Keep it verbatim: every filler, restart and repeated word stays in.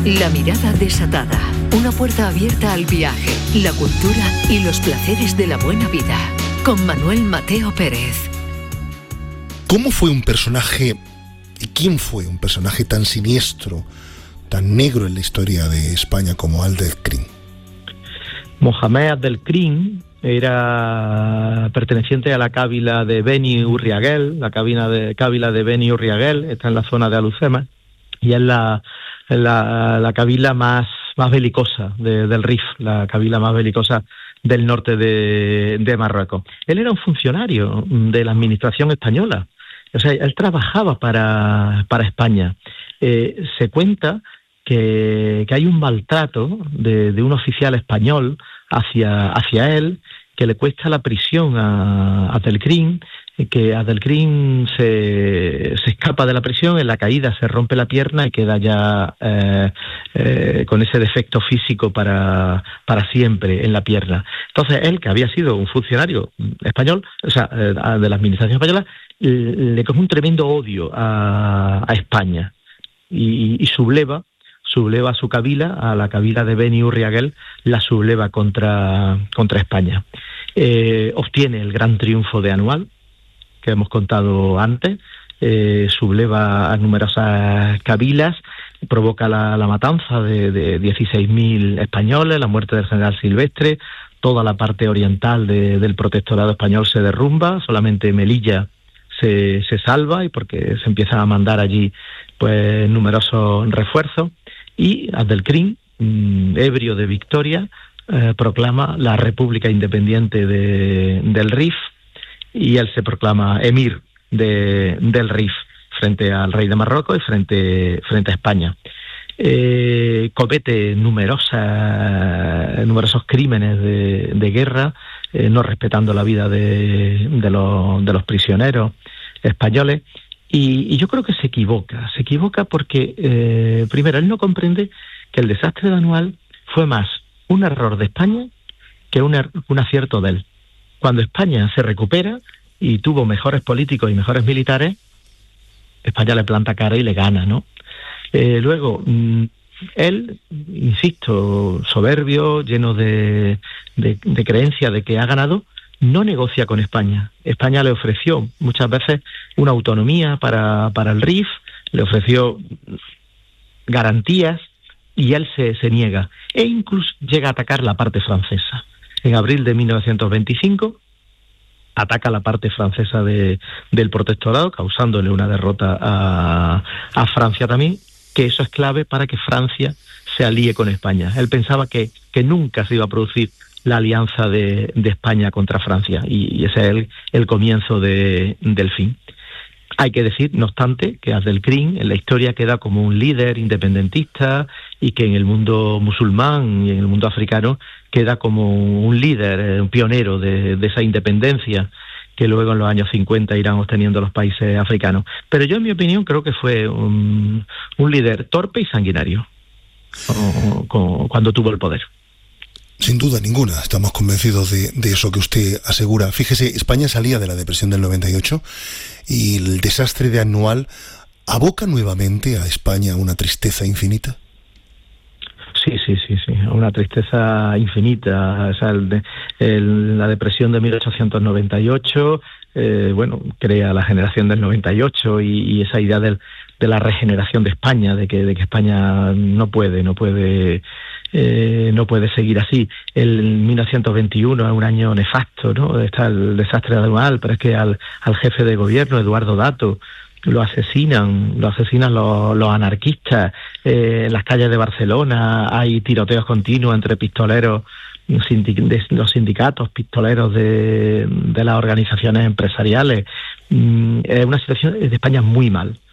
La mirada desatada. Una puerta abierta al viaje, la cultura y los placeres de la buena vida. Con Manuel Mateo Pérez. ¿Cómo fue un personaje y quién fue un personaje tan siniestro, tan negro en la historia de España como Abdelkrim? Mohamed Abdelkrim era perteneciente a la cábila de Beni Urriaguel, la cábila de, cábila de Beni Urriaguel, está en la zona de Alucema, y es la, la, la cábila más, más belicosa de, del Rif, la cábila más belicosa del norte de, de Marruecos. Él era un funcionario de la administración española, o sea, él trabajaba para, para España. Eh, se cuenta que, que hay un maltrato de, de un oficial español hacia, hacia él, que le cuesta la prisión a, a Abdelkrim, que Abdelkrim se, se escapa de la prisión, en la caída se rompe la pierna y queda ya eh, eh, con ese defecto físico para, para siempre en la pierna. Entonces él, que había sido un funcionario español, o sea, eh, de la administración española, le coge un tremendo odio a, a España y, y subleva subleva su cábila, a la cábila de Beni Urriaguel, la subleva contra, contra España. Eh, obtiene el gran triunfo de Anual, que hemos contado antes, eh, subleva a numerosas cábilas, provoca la, la matanza de, de dieciséis mil españoles, la muerte del general Silvestre, toda la parte oriental de, del protectorado español se derrumba, solamente Melilla se, se salva, y porque se empiezan a mandar allí pues numerosos refuerzos. Y Abdelkrim, mmm, ebrio de victoria, eh, proclama la República Independiente de, del Rif, y él se proclama emir de, del Rif frente al rey de Marruecos y frente, frente a España. Eh, comete numerosas, numerosos crímenes de, de guerra, eh, no respetando la vida de, de, los, de los prisioneros españoles. Y, y yo creo que se equivoca, se equivoca porque, eh, primero, él no comprende que el desastre de Anual fue más un error de España que un, er- un acierto de él. Cuando España se recupera y tuvo mejores políticos y mejores militares, España le planta cara y le gana, ¿no? Eh, luego, mmm, él, insisto, soberbio, lleno de, de, de creencia de que ha ganado, no negocia con España. España le ofreció muchas veces una autonomía para, para el Rif, le ofreció garantías y él se, se niega. E incluso llega a atacar la parte francesa. En abril de mil novecientos veinticinco ataca la parte francesa de, del protectorado, causándole una derrota a, a Francia también, que eso es clave para que Francia se alíe con España. Él pensaba que, que nunca se iba a producir la alianza de, de España contra Francia, y, y ese es el, el comienzo de, del fin. Hay que decir, no obstante, que Abdelkrim en la historia queda como un líder independentista, y que en el mundo musulmán y en el mundo africano queda como un líder, un pionero de, de esa independencia que luego en los años cincuenta irán obteniendo los países africanos. Pero yo, en mi opinión, creo que fue un, un líder torpe y sanguinario o, o, cuando tuvo el poder. Sin duda ninguna, estamos convencidos de, de eso que usted asegura. Fíjese, España salía de la depresión del noventa y ocho y el desastre de Anual aboca nuevamente a España una tristeza infinita. Sí, sí, sí, sí, una tristeza infinita. O sea, el, el, la depresión de mil ochocientos noventa y ocho, eh, bueno, crea la generación del noventa y ocho y, y esa idea del, de la regeneración de España, de que, de que España no puede, no puede... Eh, no puede seguir así. El mil novecientos veintiuno es un año nefasto, ¿no? Está el desastre de Anual, pero es que al, al jefe de gobierno, Eduardo Dato, lo asesinan, lo asesinan los, los anarquistas. Eh, en las calles de Barcelona hay tiroteos continuos entre pistoleros, sindic- de los sindicatos, pistoleros de, de las organizaciones empresariales. Mm, es una situación de España muy mal.